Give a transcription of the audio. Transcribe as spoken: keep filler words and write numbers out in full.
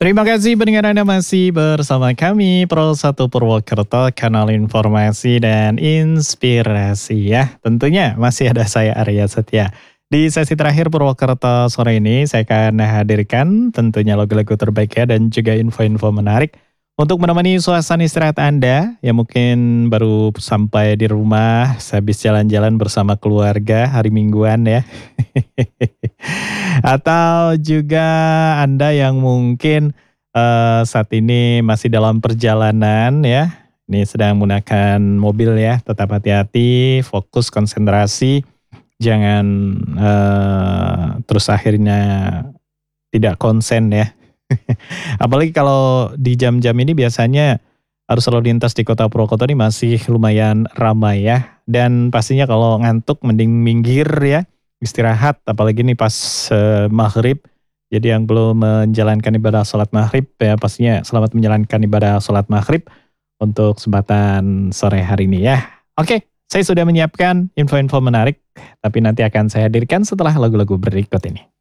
Terima kasih pendengar Anda masih bersama kami Pro satu Purwokerto, kanal informasi dan inspirasi ya. Tentunya masih ada saya Arya Setia. Di sesi terakhir Purwokerto sore ini saya akan hadirkan tentunya lagu-lagu terbaik ya dan juga info-info menarik untuk menemani suasana istirahat Anda yang mungkin baru sampai di rumah sehabis jalan-jalan bersama keluarga hari mingguan ya. Atau juga Anda yang mungkin eh, saat ini masih dalam perjalanan ya. Ini sedang menggunakan mobil ya, tetap hati-hati, fokus konsentrasi, jangan eh, terus akhirnya tidak konsen ya. Apalagi kalau di jam-jam ini biasanya arus lalu lintas di kota Purwokerto ini masih lumayan ramai ya. Dan pastinya kalau ngantuk mending minggir ya, istirahat. Apalagi nih pas eh, maghrib. Jadi yang belum menjalankan ibadah sholat maghrib ya pastinya selamat menjalankan ibadah sholat maghrib untuk kesempatan sore hari ini ya. Oke, saya sudah menyiapkan info-info menarik, tapi nanti akan saya hadirkan setelah lagu-lagu berikut ini.